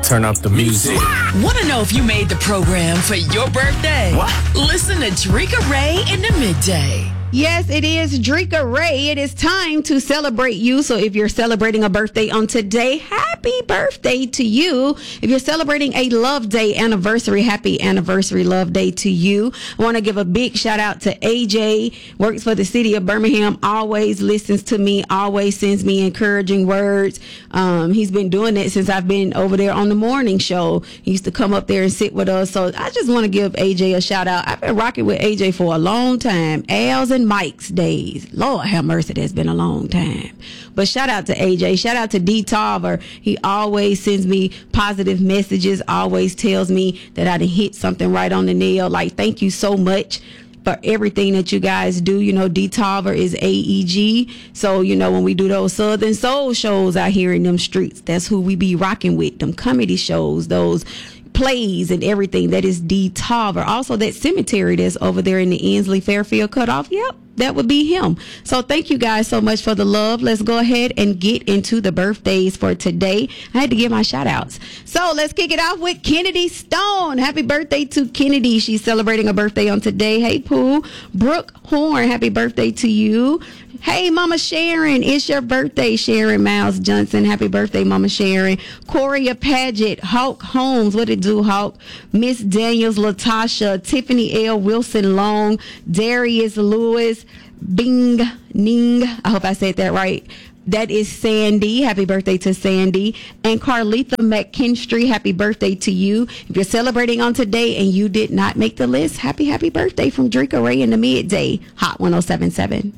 turn up the music. Want to know if you made the program for your birthday? What? Listen to Drika Ray in the midday. Yes, it is Drika Ray. It is time to celebrate you. So if you're celebrating a birthday on today, happy birthday to you. If you're celebrating a love day anniversary, happy anniversary love day to you. I want to give a big shout out to AJ, works for the city of Birmingham, always listens to me, always sends me encouraging words. He's been doing it since I've been over there on the morning show. He used to come up there and sit with us. So I just want to give AJ a shout out. I've been rocking with AJ for a long time. Al's and Mike's days. Lord have mercy, that's been a long time. But shout out to AJ. Shout out to D Tarver. He always sends me positive messages, always tells me that I done hit something right on the nail. Like, thank you so much for everything that you guys do. You know, D Tarver is AEG. So, you know, when we do those Southern Soul shows out here in them streets, that's who we be rocking with. Them comedy shows, those plays and everything. That is D Tarver. Also, that cemetery that's over there in the Ensley Fairfield cutoff. Yep, that would be him. So thank you guys so much for the love. Let's go ahead and get into the birthdays for today. I had to give my shout outs. So let's kick it off with Kennedy Stone. Happy birthday to Kennedy. She's celebrating a birthday on today. Hey, Pooh. Brooke Horn, happy birthday to you. Hey, Mama Sharon, it's your birthday, Sharon Miles Johnson. Happy birthday, Mama Sharon. Coria Paget, Hawk Holmes, what it do, Hawk? Miss Daniels, Latasha, Tiffany L. Wilson Long, Darius Lewis, Bing Ning. I hope I said that right. That is Sandy. Happy birthday to Sandy. And Carletha McKinstry, happy birthday to you. If you're celebrating on today and you did not make the list, happy birthday from Drika Ray in the midday. Hot 107.7.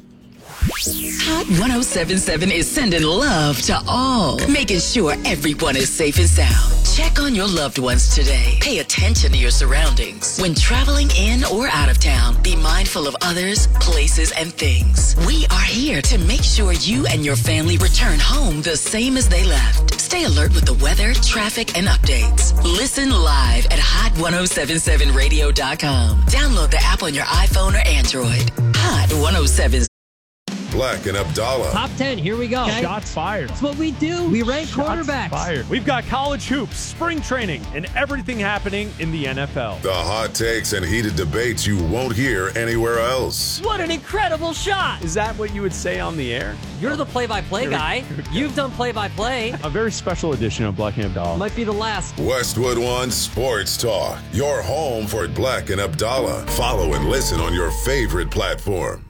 Hot 107.7 is sending love to all, making sure everyone is safe and sound. Check on your loved ones today. Pay attention to your surroundings. When traveling in or out of town, be mindful of others, places, and things. We are here to make sure you and your family return home the same as they left. Stay alert with the weather, traffic, and updates. Listen live at hot1077radio.com. Download the app on your iPhone or Android. Hot 107. Black and Abdallah. Top 10, here we go. Okay. Shots fired. That's what we do. We rank quarterbacks. Fired. We've got college hoops, spring training, and everything happening in the NFL. The hot takes and heated debates you won't hear anywhere else. What an incredible shot. Is that what you would say on the air? You're the play-by-play guy. You've done play-by-play. A very special edition of Black and Abdallah. Might be the last. Westwood One Sports Talk. Your home for Black and Abdallah. Follow and listen on your favorite platform.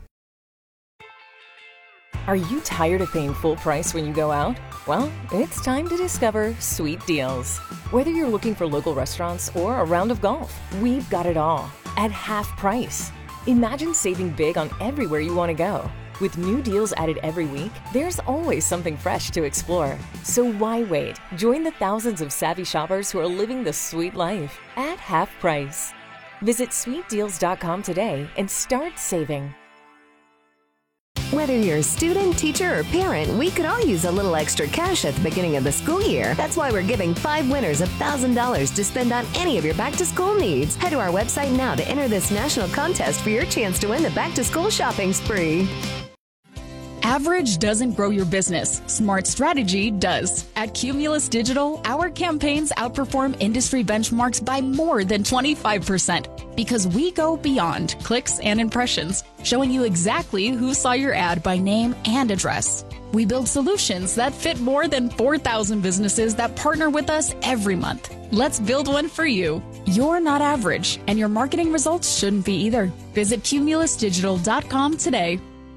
Are you tired of paying full price when you go out? Well, it's time to discover Sweet Deals. Whether you're looking for local restaurants or a round of golf, we've got it all at half price. Imagine saving big on everywhere you want to go. With new deals added every week, there's always something fresh to explore. So why wait? Join the thousands of savvy shoppers who are living the sweet life at half price. Visit sweetdeals.com today and start saving. Whether you're a student, teacher, or parent, we could all use a little extra cash at the beginning of the school year. That's why we're giving 5 winners $1,000 to spend on any of your back-to-school needs. Head to our website now to enter this national contest for your chance to win the back-to-school shopping spree. Average doesn't grow your business. Smart strategy does. At Cumulus Digital, our campaigns outperform industry benchmarks by more than 25% because we go beyond clicks and impressions, showing you exactly who saw your ad by name and address. We build solutions that fit more than 4,000 businesses that partner with us every month. Let's build one for you. You're not average, and your marketing results shouldn't be either. Visit cumulusdigital.com today.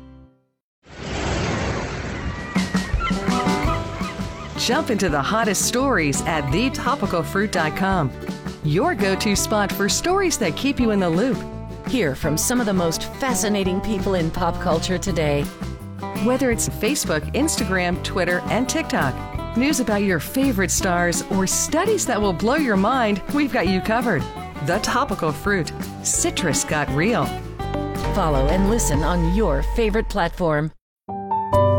Jump into the hottest stories at thetopicalfruit.com. Your go-to spot for stories that keep you in the loop. Hear from some of the most fascinating people in pop culture today. Whether it's Facebook, Instagram, Twitter, and TikTok, news about your favorite stars, or studies that will blow your mind, we've got you covered. The Topical Fruit. Citrus got real. Follow and listen on your favorite platform.